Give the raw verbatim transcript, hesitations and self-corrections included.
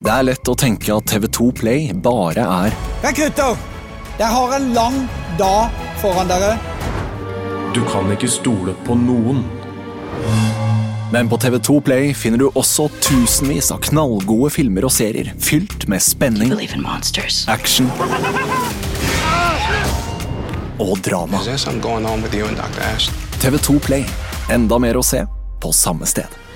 Det er lett å tenke at T V to Play bare er Rekrutter, dere har en lang dag foran dere. Du kan ikke stole på noen. Men på T V to Play finner du også tusenvis av knallgode filmer og serier, fylt med spenning, action og drama. Is there something going on with you and Doctor Ash? T V to Play, enda mer å se på samme sted.